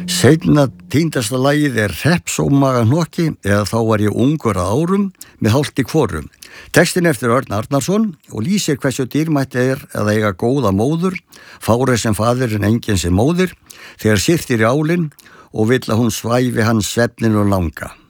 Seinna týndasta lagið Hreppsómaga hnokki eða Þá var ég ungur að árum með hálft í hvorum. Textin eftir Örn Arnarsson og lýsir hversu dýrmætt að eiga góða móður, fári sem faðir en enginn sem móðir, þegar syrtir í álinn og vill að hún svæfi hans svefnin og langa.